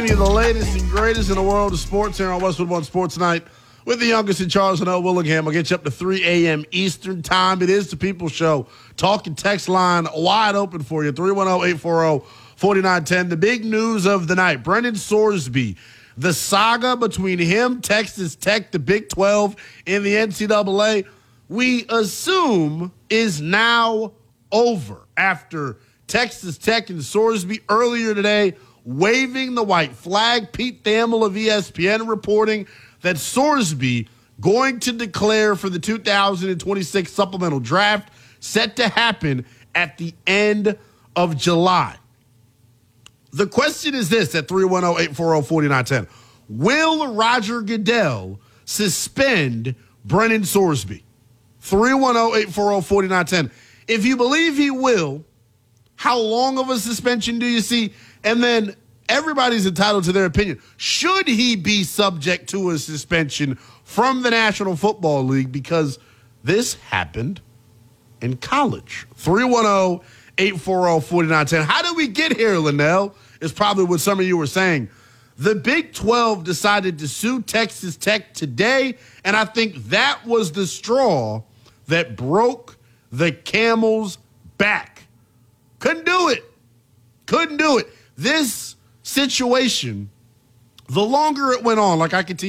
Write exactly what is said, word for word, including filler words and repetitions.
The latest and greatest in the world of sports here on Westwood One Sports Night with the youngest in Charles and L. Willingham. I'll get you up to three a.m. Eastern time. It is the People's Show. Talk and text line wide open for you, three one zero, eight four zero, four nine one zero. The big news of the night, Brendan Sorsby, the saga between him, Texas Tech, the Big twelve, and the N C double A, we assume is now over after Texas Tech and Sorsby earlier today waving the white flag. Pete Thamel of E S P N reporting that Sorsby going to declare for the two thousand twenty-six supplemental draft set to happen at the end of July. The question is this at three one zero, eight four zero, four nine one zero. Will Roger Goodell suspend Brendan Sorsby? three one zero, eight four zero, four nine one zero. If you believe he will, how long of a suspension do you see? And then everybody's entitled to their opinion. Should he be subject to a suspension from the National Football League? Because this happened in college. three one zero, eight four zero, four nine one zero. How did we get here, Linnell? Is probably what some of you were saying. The Big twelve decided to sue Texas Tech today, and I think that was the straw that broke the camel's back. Couldn't do it. Couldn't do it. This situation, the longer it went on, like I could tell